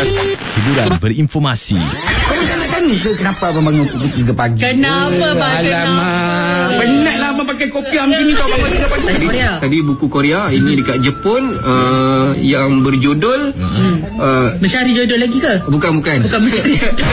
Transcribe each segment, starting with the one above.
Hiburan berinformasi. Kenapa abang bangun pukul 3 pagi? Kenapa bang? Alamak, penatlah abang pakai kopiah macam ni kau bangun 3 pagi. Tadi buku Korea, ini dekat Jepun, yang berjudul Mencari jodoh lagi ke? Bukan Mencari jodoh.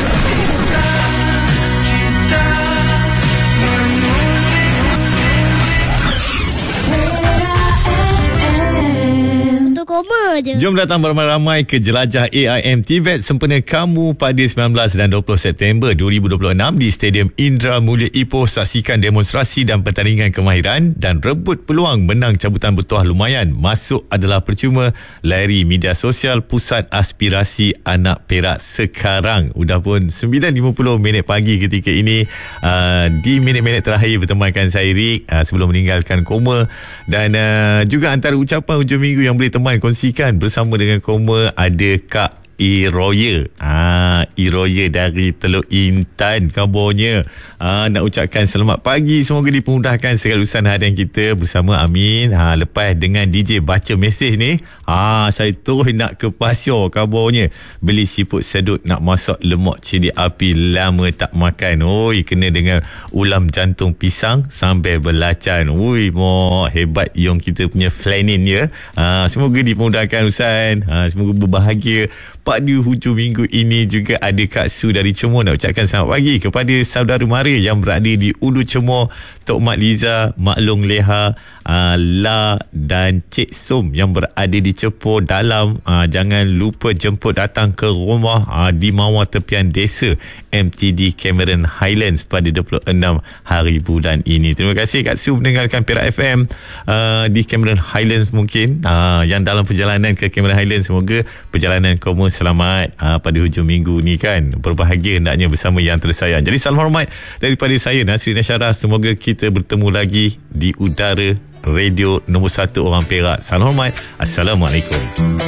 Jom datang beramai-ramai ke jelajah AIM TVET sempena kamu pada 19 dan 20 September 2026 di Stadium Indra Mulia Ipoh. Saksikan demonstrasi dan pertandingan kemahiran dan rebut peluang menang cabutan bertuah lumayan. Masuk adalah percuma. Layari media sosial Pusat Aspirasi Anak Perak sekarang. Sudah pun 9.50 minit pagi ketika ini. Di minit-minit terakhir bertemankan saya Rick sebelum meninggalkan koma. Dan juga antara ucapan hujung minggu yang boleh teman kongsikan bersama dengan koma ada Kak Iroya. Iroya dari Teluk Intan kabarnya. Nak ucapkan selamat pagi, semoga dipermudahkan segala urusan harian kita bersama, amin. Lepas dengan DJ baca mesej ni, saya terus nak ke pasar kabarnya beli siput sedut nak masak lemak cili api, lama tak makan. Kena dengan ulam jantung pisang sambil belacan. Hebat yang kita punya flanin ya. Semoga dipermudahkan urusan, semoga berbahagia. Pada hujung minggu ini juga ada Kak Su dari Cemor nak ucapkan selamat pagi kepada saudara mara yang berada di Ulu Cemor, Tok Mak Liza, Mak Long Leha, La dan Cik Som yang berada di Cepur Dalam. Jangan lupa jemput datang ke rumah di Mawar Tepian Desa MTD Cameron Highlands pada 26 hari bulan ini. Terima kasih Kak Su mendengarkan Perak FM di Cameron Highlands mungkin yang dalam perjalanan ke Cameron Highlands. Semoga perjalanan kamu selamat pada hujung minggu ni kan. Berbahagia hendaknya bersama yang tersayang. Jadi salam hormat daripada saya Nasri Nasyarah. Semoga kita bertemu lagi di udara radio nombor 1 orang Perak. Salam hormat. Assalamualaikum.